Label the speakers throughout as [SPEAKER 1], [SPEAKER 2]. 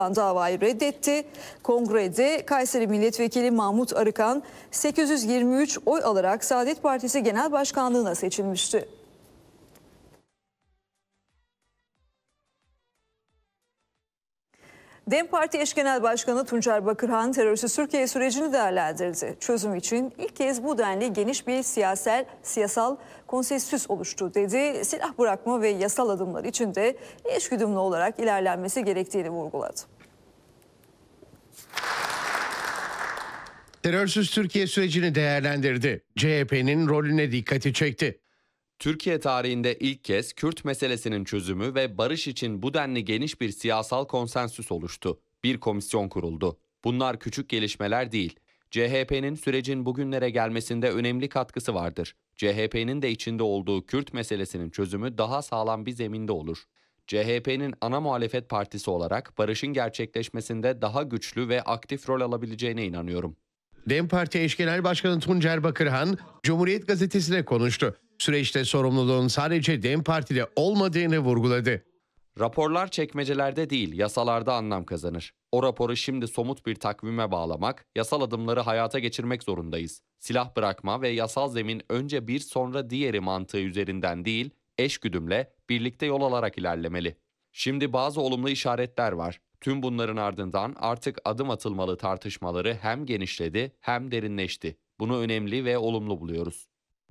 [SPEAKER 1] davayı reddetti. Kongrede Kayseri Milletvekili Mahmut Arıkan 823 oy alarak Saadet Partisi Genel Başkanlığı'na seçilmişti. DEM Parti Eş Genel Başkanı Tuncer Bakırhan terörsüz Türkiye sürecini değerlendirdi. Çözüm için ilk kez bu denli geniş bir siyasal konsensüs oluştu dedi. Silah bırakma ve yasal adımlar için de eşgüdümlü olarak ilerlenmesi gerektiğini vurguladı.
[SPEAKER 2] Terörsüz Türkiye sürecini değerlendirdi. CHP'nin rolüne dikkati çekti.
[SPEAKER 3] Türkiye tarihinde ilk kez Kürt meselesinin çözümü ve barış için bu denli geniş bir siyasal konsensüs oluştu. Bir komisyon kuruldu. Bunlar küçük gelişmeler değil. CHP'nin sürecin bugünlere gelmesinde önemli katkısı vardır. CHP'nin de içinde olduğu Kürt meselesinin çözümü daha sağlam bir zeminde olur. CHP'nin ana muhalefet partisi olarak barışın gerçekleşmesinde daha güçlü ve aktif rol alabileceğine inanıyorum.
[SPEAKER 2] DEM Parti Eş Genel Başkanı Tuncer Bakırhan, Cumhuriyet Gazetesi'ne konuştu. Süreçte sorumluluğun sadece DEM Parti'de olmadığını vurguladı.
[SPEAKER 3] Raporlar çekmecelerde değil, yasalarda anlam kazanır. O raporu şimdi somut bir takvime bağlamak, yasal adımları hayata geçirmek zorundayız. Silah bırakma ve yasal zemin önce bir sonra diğeri mantığı üzerinden değil, eşgüdümle birlikte yol alarak ilerlemeli. Şimdi bazı olumlu işaretler var. Tüm bunların ardından artık adım atılmalı tartışmaları hem genişledi hem derinleşti. Bunu önemli ve olumlu buluyoruz.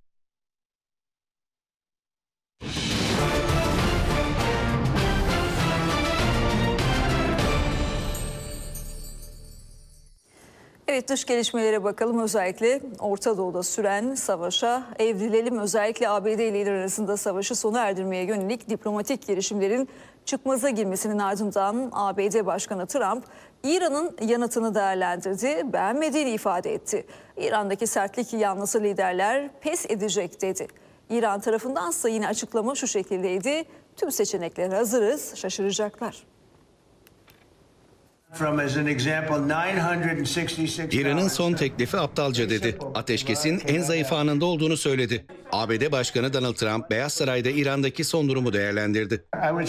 [SPEAKER 1] Evet, dış gelişmelere bakalım. Özellikle Orta Doğu'da süren savaşa evrilelim. Özellikle ABD ile İran arasında savaşı sona erdirmeye yönelik diplomatik girişimlerin çıkmaza girmesinin ardından ABD Başkanı Trump İran'ın yanıtını değerlendirdi, beğenmediğini ifade etti. İran'daki sertlik yanlısı liderler pes edecek dedi. İran tarafındansa yine açıklama şu şekildeydi: tüm seçeneklere hazırız, şaşıracaklar.
[SPEAKER 4] İran'ın son teklifi aptalca dedi. Ateşkesin en zayıf anında olduğunu söyledi. ABD Başkanı Donald Trump, Beyaz Saray'da İran'daki son durumu değerlendirdi.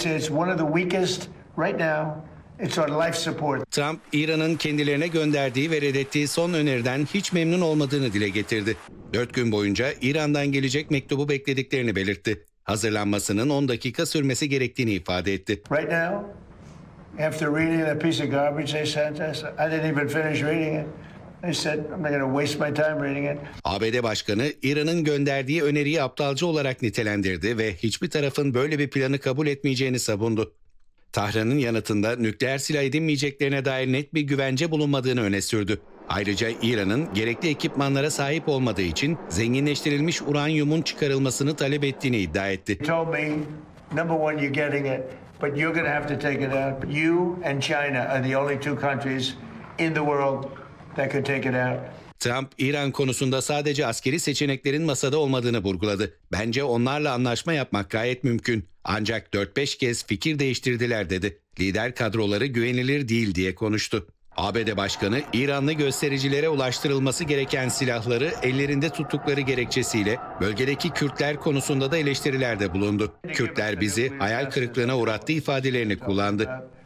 [SPEAKER 4] Trump, İran'ın kendilerine gönderdiği ve reddettiği son öneriden hiç memnun olmadığını dile getirdi. 4 gün boyunca İran'dan gelecek mektubu beklediklerini belirtti. Hazırlanmasının 10 dakika sürmesi gerektiğini ifade etti.
[SPEAKER 5] After reading that piece of garbage they sent us, I didn't even finish reading it. They said, I'm not going to waste my time reading it.
[SPEAKER 4] ABD Başkanı, İran'ın gönderdiği öneriyi aptalca olarak nitelendirdi ve hiçbir tarafın böyle bir planı kabul etmeyeceğini savundu. Tahran'ın yanıtında nükleer silah edinmeyeceklerine dair net bir güvence bulunmadığını öne sürdü. Ayrıca İran'ın gerekli ekipmanlara sahip olmadığı için zenginleştirilmiş uranyumun çıkarılmasını talep ettiğini iddia etti.
[SPEAKER 5] He told me, number one, you're getting it. But you're going to have to take it out. You and China are the only two countries in the world that could take it out.
[SPEAKER 4] Trump, İran konusunda sadece askeri seçeneklerin masada olmadığını vurguladı. Bence onlarla anlaşma yapmak gayet mümkün. Ancak 4-5 kez fikir değiştirdiler dedi. Lider kadroları güvenilir değil diye konuştu. ABD Başkanı, İranlı göstericilere ulaştırılması gereken silahları ellerinde tuttukları gerekçesiyle bölgedeki Kürtler konusunda da eleştirilerde bulundu. Kürtler bizi hayal kırıklığına uğrattı ifadelerini kullandı.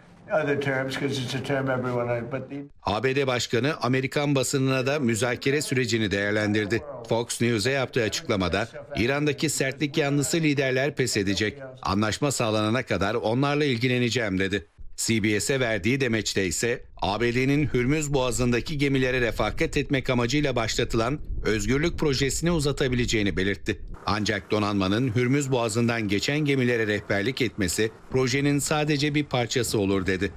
[SPEAKER 4] ABD Başkanı Amerikan basınına da müzakere sürecini değerlendirdi. Fox News'e yaptığı açıklamada İran'daki sertlik yanlısı liderler pes edecek. Anlaşma sağlanana kadar onlarla ilgileneceğim dedi. CBS'e verdiği demeçte ise ABD'nin Hürmüz Boğazı'ndaki gemilere refakat etmek amacıyla başlatılan özgürlük projesini uzatabileceğini belirtti. Ancak donanmanın Hürmüz Boğazı'ndan geçen gemilere rehberlik etmesi projenin sadece bir parçası olur dedi.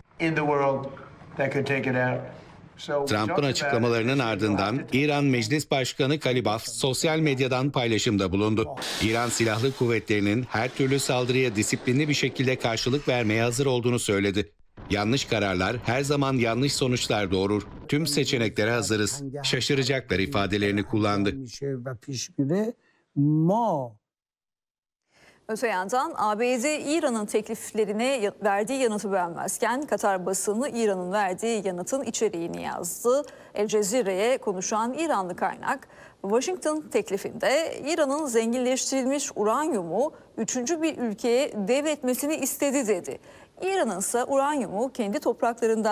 [SPEAKER 4] Trump'ın açıklamalarının ardından İran Meclis Başkanı Kalibaf sosyal medyadan paylaşımda bulundu. İran Silahlı Kuvvetleri'nin her türlü saldırıya disiplinli bir şekilde karşılık vermeye hazır olduğunu söyledi. Yanlış kararlar her zaman yanlış sonuçlar doğurur. Tüm seçeneklere hazırız. Şaşıracaklar ifadelerini kullandı.
[SPEAKER 1] Öte yandan ABD İran'ın tekliflerine verdiği yanıtı beğenmezken Katar basını İran'ın verdiği yanıtın içeriğini yazdı. El Cezire'ye konuşan İranlı kaynak, Washington teklifinde İran'ın zenginleştirilmiş uranyumu 3. bir ülkeye devretmesini istedi dedi. İran'ın ise uranyumu kendi topraklarından